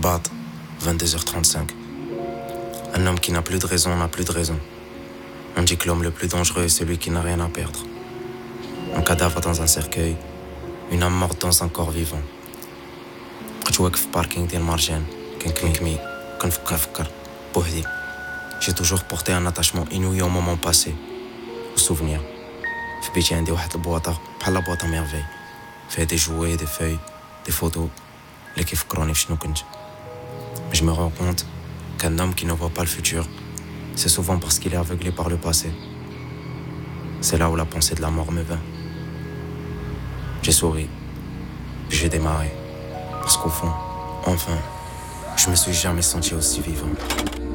Rabat, 22h35. Un homme qui n'a plus de raison n'a plus de raison. On dit que l'homme le plus dangereux est celui qui n'a rien à perdre. Un cadavre dans un cercueil, une âme morte dans un corps vivant. Je suis au parking de Marjane, j'ai toujours porté un attachement inouï au moment passé, au souvenir. في بيتي عندي واحد البواطة بحال لابواطة ميرفي فيها des jouets, des feuilles, des photos اللي كيفكروني فشنو كنت. Mais je me rends compte qu'un homme qui ne voit pas le futur, c'est souvent parce qu'il est aveuglé par le passé. C'est là où la pensée de la mort me vint. J'ai souri, puis j'ai démarré. Parce qu'au fond, enfin, je me suis jamais senti aussi vivant.